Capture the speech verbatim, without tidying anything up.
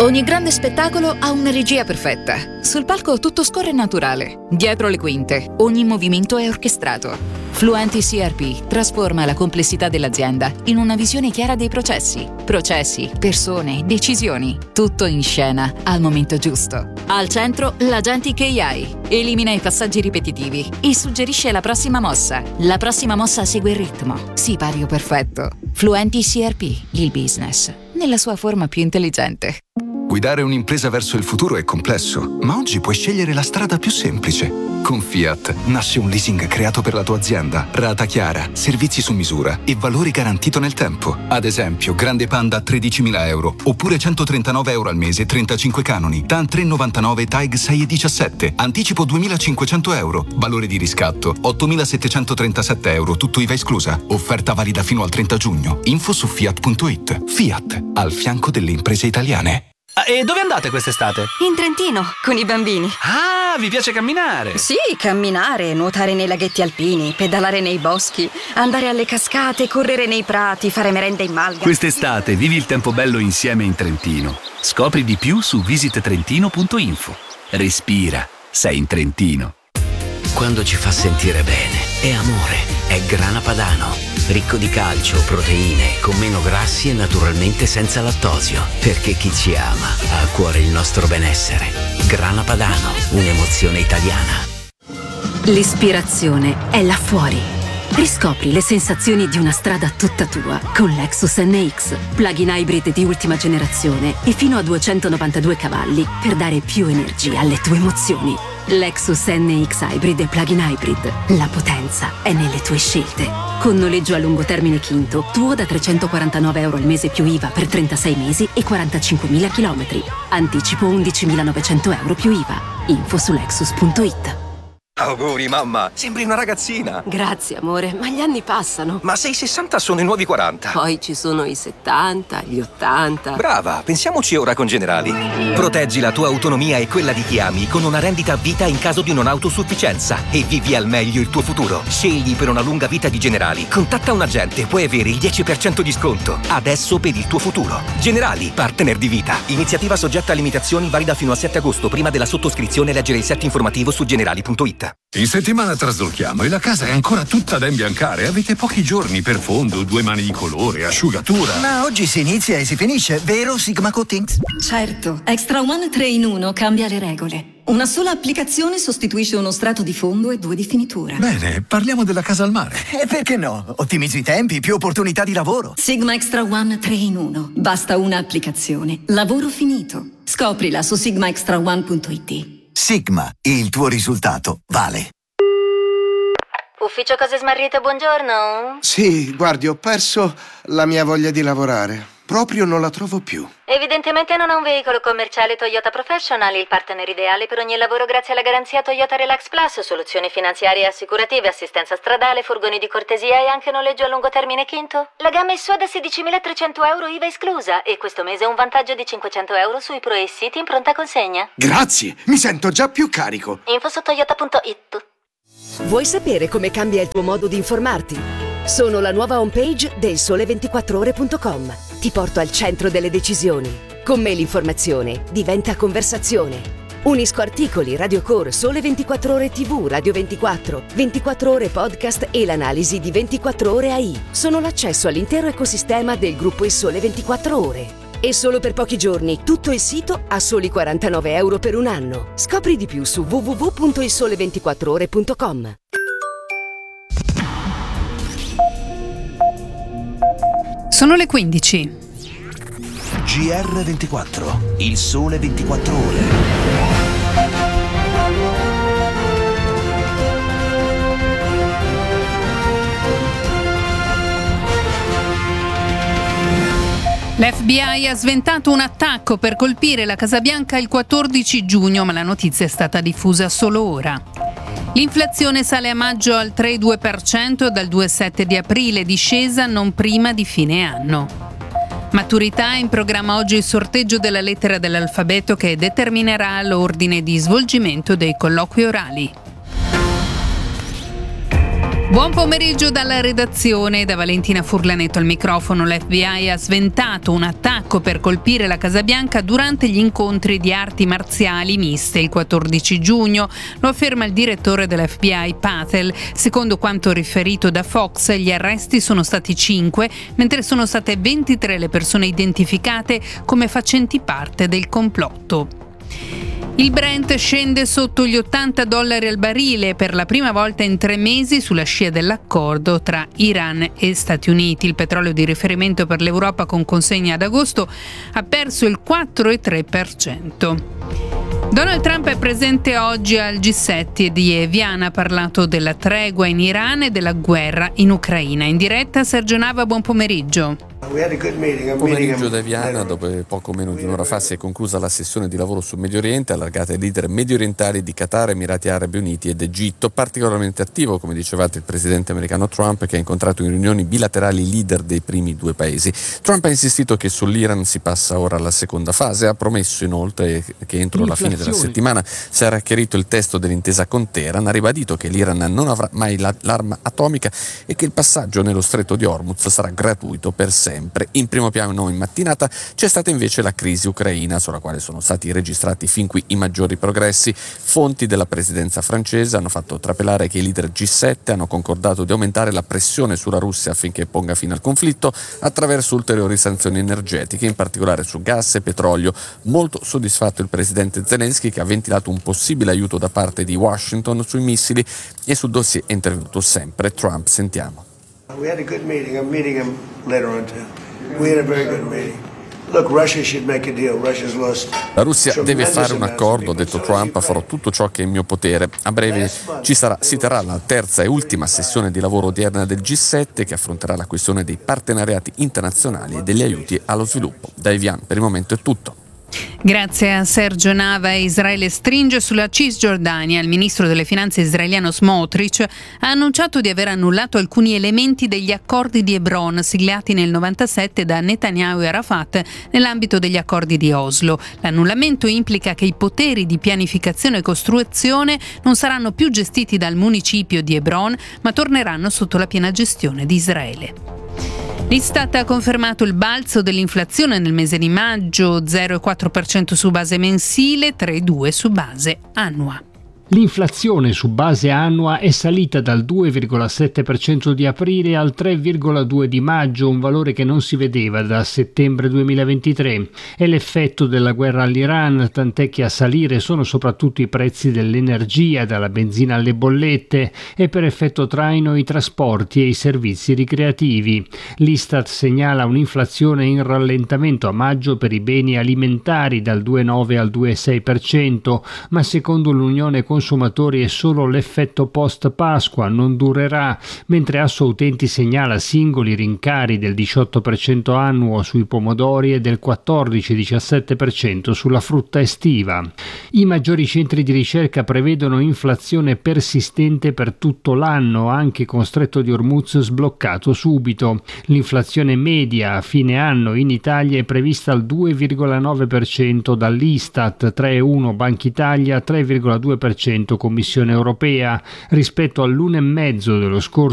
Ogni grande spettacolo ha una regia perfetta. Sul palco tutto scorre naturale. Dietro le quinte, ogni movimento è orchestrato. Fluenti C R P trasforma la complessità dell'azienda in una visione chiara dei processi. Processi, persone, decisioni. Tutto in scena al momento giusto. Al centro, l'Agentic A I. Elimina i passaggi ripetitivi e suggerisce la prossima mossa. La prossima mossa segue il ritmo. Sipario perfetto. Fluenti C R P, il business, nella sua forma più intelligente. Guidare un'impresa verso il futuro è complesso, ma oggi puoi scegliere la strada più semplice. Con Fiat nasce un leasing creato per la tua azienda, rata chiara, servizi su misura e valore garantito nel tempo. Ad esempio, Grande Panda a tredicimila euro, oppure centotrentanove euro al mese, trentacinque canoni, TAN tre virgola novantanove, TAEG sei virgola diciassette, anticipo duemilacinquecento euro, valore di riscatto ottomilasettecentotrentasette euro, tutto I V A esclusa. Offerta valida fino al trenta giugno. Info su Fiat punto it. Fiat, al fianco delle imprese italiane. Ah, e dove andate quest'estate? In Trentino, con i bambini. Ah, vi piace camminare? Sì, camminare, nuotare nei laghetti alpini, pedalare nei boschi, andare alle cascate, correre nei prati, fare merenda in malga. Quest'estate vivi il tempo bello insieme in Trentino. Scopri di più su visit trentino punto info. Respira, sei in Trentino. Quando ci fa sentire bene, è amore, è Grana Padano. Ricco di calcio, proteine, con meno grassi e naturalmente senza lattosio. Perché chi ci ama ha a cuore il nostro benessere. Grana Padano, un'emozione italiana. L'ispirazione è là fuori. Riscopri le sensazioni di una strada tutta tua con Lexus N X, plug-in hybrid di ultima generazione e fino a duecentonovantadue cavalli per dare più energia alle tue emozioni. Lexus N X Hybrid e plug-in hybrid. La potenza è nelle tue scelte. Con noleggio a lungo termine Quinto, tuo da trecentoquarantanove euro al mese più I V A per trentasei mesi e quarantacinquemila chilometri. Anticipo undicimilanovecento euro più I V A. Info su lexus punto it. Auguri mamma, sembri una ragazzina. Grazie amore, ma gli anni passano. Ma se i sessanta sono i nuovi quaranta. Poi ci sono i settanta, gli ottanta. Brava, pensiamoci ora con Generali. Proteggi la tua autonomia e quella di chi ami con una rendita a vita in caso di non autosufficienza e vivi al meglio il tuo futuro. Scegli per una lunga vita di Generali. Contatta un agente, puoi avere il dieci per cento di sconto. Adesso per il tuo futuro. Generali, partner di vita. Iniziativa soggetta a limitazioni, valida fino al sette agosto. Prima della sottoscrizione leggere il set informativo su generali punto it. In settimana traslochiamo e la casa è ancora tutta da imbiancare. Avete pochi giorni per fondo, due mani di colore, asciugatura. Ma oggi si inizia e si finisce, vero Sigma Coatings? Certo, Extra One tre in uno cambia le regole. Una sola applicazione sostituisce uno strato di fondo e due di finitura. Bene, parliamo della casa al mare. E perché no? Ottimizzi i tempi, più opportunità di lavoro. Sigma Extra One tre in uno. Basta una applicazione. Lavoro finito. Scoprila su sigma extra one punto it. Sigma, il tuo risultato vale. Ufficio Cose Smarrite, buongiorno. Sì, guardi, ho perso la mia voglia di lavorare. Proprio non la trovo più. Evidentemente non ha un veicolo commerciale Toyota Professional, il partner ideale per ogni lavoro grazie alla garanzia Toyota Relax Plus, soluzioni finanziarie e assicurative, assistenza stradale, furgoni di cortesia e anche noleggio a lungo termine Quinto. La gamma è sua da sedicimilatrecento euro I V A esclusa e questo mese un vantaggio di cinquecento euro sui Pro e City in pronta consegna. Grazie, mi sento già più carico. Info su toyota punto it. Vuoi sapere come cambia il tuo modo di informarti? Sono la nuova homepage del sole ventiquattro ore punto com. Ti porto al centro delle decisioni. Con me l'informazione diventa conversazione. Unisco articoli, radiocore, Sole ventiquattro Ore T V, Radio ventiquattro, ventiquattro Ore Podcast e l'analisi di ventiquattro Ore A I. Sono l'accesso all'intero ecosistema del gruppo Il Sole ventiquattro Ore. E solo per pochi giorni tutto il sito a soli quarantanove euro per un anno. Scopri di più su w w w punto il sole ventiquattro ore punto com. Sono le quindici. G R ventiquattro, il sole ventiquattro ore. L'F B I ha sventato un attacco per colpire la Casa Bianca il quattordici giugno, ma la notizia è stata diffusa solo ora. L'inflazione sale a maggio al tre virgola due per cento dal due virgola sette di aprile, discesa non prima di fine anno. Maturità, in programma oggi il sorteggio della lettera dell'alfabeto che determinerà l'ordine di svolgimento dei colloqui orali. Buon pomeriggio dalla redazione, da Valentina Furlanetto al microfono. L'F B I ha sventato un attacco per colpire la Casa Bianca durante gli incontri di arti marziali miste il quattordici giugno, lo afferma il direttore dell'F B I Patel. Secondo quanto riferito da Fox, gli arresti sono stati cinque, mentre sono state ventitré le persone identificate come facenti parte del complotto. Il Brent scende sotto gli ottanta dollari al barile per la prima volta in tre mesi sulla scia dell'accordo tra Iran e Stati Uniti. Il petrolio di riferimento per l'Europa con consegna ad agosto ha perso il quattro virgola tre per cento. Donald Trump è presente oggi al G sette di Evian, ha parlato della tregua in Iran e della guerra in Ucraina. In diretta Sergio Nava, buon pomeriggio. Pomeriggio da Evian, dove poco meno di un'ora fa si è conclusa la sessione di lavoro sul Medio Oriente, allargata ai leader medio orientali di Qatar, Emirati Arabi Uniti ed Egitto. Particolarmente attivo, come dicevate, il presidente americano Trump, che ha incontrato in riunioni bilaterali i leader dei primi due paesi. Trump ha insistito che sull'Iran si passa ora alla seconda fase, ha promesso inoltre che entro la fine della settimana sarà chiarito il testo dell'intesa con Teheran, ha ribadito che l'Iran non avrà mai la, l'arma atomica e che il passaggio nello stretto di Hormuz sarà gratuito per sempre. In primo piano in mattinata c'è stata invece la crisi ucraina, sulla quale sono stati registrati fin qui i maggiori progressi. Fonti della presidenza francese hanno fatto trapelare che i leader G sette hanno concordato di aumentare la pressione sulla Russia affinché ponga fine al conflitto attraverso ulteriori sanzioni energetiche, in particolare su gas e petrolio. Molto soddisfatto il presidente Zelensky, che ha ventilato un possibile aiuto da parte di Washington sui missili, e sul dossier è intervenuto sempre Trump. Sentiamo. We had a good meeting. I'm meeting him later on too. We had a very good meeting. Look, Russia should make a deal. Russia's lost. La Russia deve fare un accordo, ha detto Trump, farò tutto ciò che è in mio potere. A breve ci sarà, si terrà la terza e ultima sessione di lavoro odierna del G sette, che affronterà la questione dei partenariati internazionali e degli aiuti allo sviluppo. Da Evian per il momento è tutto. Grazie a Sergio Nava. Israele stringe sulla Cisgiordania. Il ministro delle finanze israeliano Smotrich ha annunciato di aver annullato alcuni elementi degli accordi di Hebron siglati nel novantasette da Netanyahu e Arafat nell'ambito degli accordi di Oslo. L'annullamento implica che i poteri di pianificazione e costruzione non saranno più gestiti dal municipio di Hebron, ma torneranno sotto la piena gestione di Israele. L'Istat ha confermato il balzo dell'inflazione nel mese di maggio, zero virgola quattro per cento su base mensile, tre virgola due per cento su base annua. L'inflazione su base annua è salita dal due virgola sette per cento di aprile al tre virgola due per cento di maggio, un valore che non si vedeva da settembre duemilaventitré. È l'effetto della guerra all'Iran, tant'è che a salire sono soprattutto i prezzi dell'energia, dalla benzina alle bollette, e per effetto traino i trasporti e i servizi ricreativi. L'Istat segnala un'inflazione in rallentamento a maggio per i beni alimentari dal due virgola nove al due virgola sei per cento, ma secondo l'Unione Consumatori è solo l'effetto post Pasqua, non durerà, mentre Assoutenti segnala singoli rincari del diciotto per cento annuo sui pomodori e del quattordici diciassette per cento sulla frutta estiva. I maggiori centri di ricerca prevedono inflazione persistente per tutto l'anno, anche con Stretto di Hormuz sbloccato subito. L'inflazione media a fine anno in Italia è prevista al due virgola nove per cento dall'Istat, tre virgola uno per cento Banca Italia, tre virgola due per cento Commissione europea, rispetto all'uno virgola cinque per cento dello scorso